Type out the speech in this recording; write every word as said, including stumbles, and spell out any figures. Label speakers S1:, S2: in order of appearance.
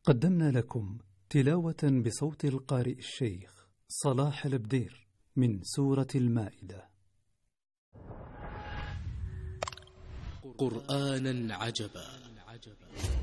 S1: قدمنا لكم تلاوة بصوت القارئ الشيخ صلاح البدير من سورة المائدة.
S2: قرآنا عجبا